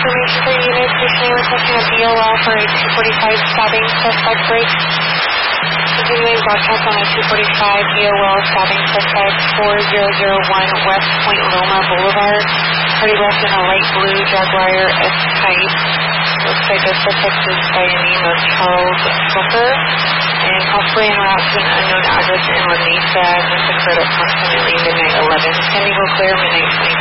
information for units. Recently requesting a BOL for a 245 stabbing suspect break. Continuing broadcast on a 245 BOL stabbing suspect 4001 West Point Loma Boulevard. Party left in a light blue Jaguar S-Type. Looks like the suspect is by the name of Charles Booker and possibly en route to an unknown address in La Mesa. This occurred at approximately midnight 11. Pending will clear midnight 20.